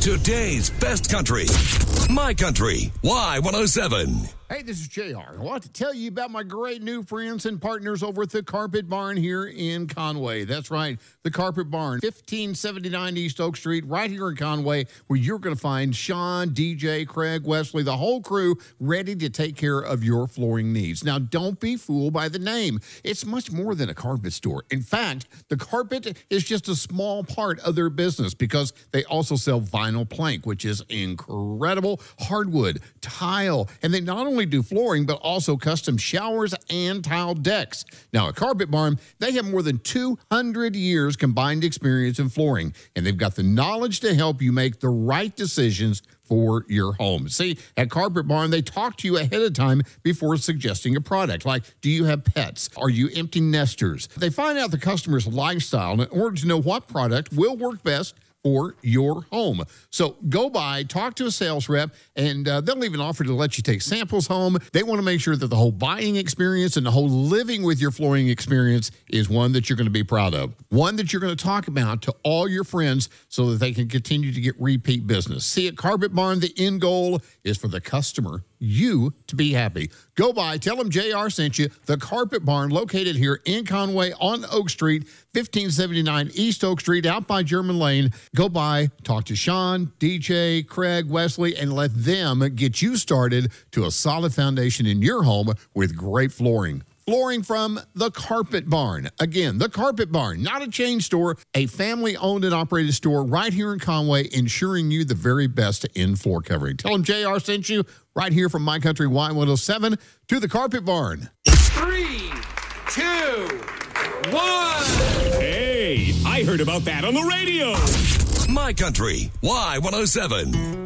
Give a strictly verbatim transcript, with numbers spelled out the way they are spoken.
Today's best country. My Country Y one oh seven. Hey, this is J R. I want to tell you about my great new friends and partners over at the Carpet Barn here in Conway. That's right, the Carpet Barn, fifteen seventy-nine East Oak Street, right here in Conway, where you're going to find Sean, D J, Craig, Wesley, the whole crew ready to take care of your flooring needs. Now, don't be fooled by the name. It's much more than a carpet store. In fact, the carpet is just a small part of their business because they also sell vinyl plank, which is incredible, hardwood, tile, and they not only do flooring, but also custom showers and tile decks. Now, at Carpet Barn, they have more than two hundred years combined experience in flooring, and they've got the knowledge to help you make the right decisions for your home. See, at Carpet Barn, they talk to you ahead of time before suggesting a product. Like, do you have pets? Are you empty nesters? They find out the customer's lifestyle in order to know what product will work best for your home. So go by, talk to a sales rep, and uh, they'll even offer to let you take samples home. They want to make sure that the whole buying experience and the whole living with your flooring experience is one that you're going to be proud of, one that you're going to talk about to all your friends so that they can continue to get repeat business. See, at Carpet Barn, the end goal is for the customer, you, to be happy. Go by, tell them J R sent you. The Carpet Barn, located here in Conway on Oak Street, fifteen seventy-nine East Oak Street, out by German Lane. Go by, talk to Sean, D J, Craig, Wesley, and let them get you started to a solid foundation in your home with great flooring. Flooring from the Carpet Barn. Again, the Carpet Barn, not a chain store, a family-owned and operated store right here in Conway, ensuring you the very best in floor covering. Tell them J R sent you right here from My Country Y one oh seven to the Carpet Barn. Three, two, one. Hey, I heard about that on the radio. My Country Y one oh seven.